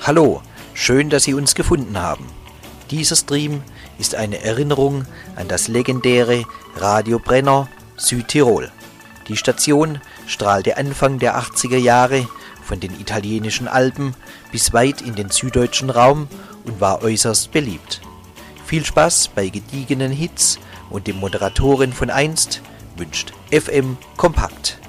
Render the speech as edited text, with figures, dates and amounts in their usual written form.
Hallo, schön, dass Sie uns gefunden haben. Dieser Stream ist eine Erinnerung an das legendäre Radio Brenner Südtirol. Die Station strahlte Anfang der 80er Jahre von den italienischen Alpen bis weit in den süddeutschen Raum und war äußerst beliebt. Viel Spaß bei gediegenen Hits und dem Moderatoren von einst wünscht FM Kompakt.